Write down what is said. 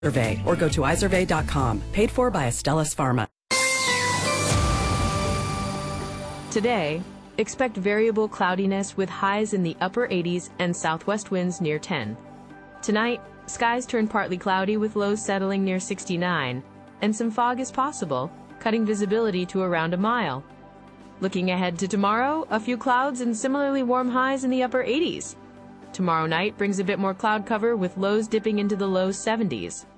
Izervay or go to izervay.com. Paid for by Astellas Pharma. Today, expect variable cloudiness with highs in the upper 80s and southwest winds near 10. Tonight, skies turn partly cloudy with lows settling near 69, and some fog is possible, cutting visibility to around a mile. Looking ahead to tomorrow, a few clouds and similarly warm highs in the upper 80s. Tomorrow night brings a bit more cloud cover with lows dipping into the low 70s.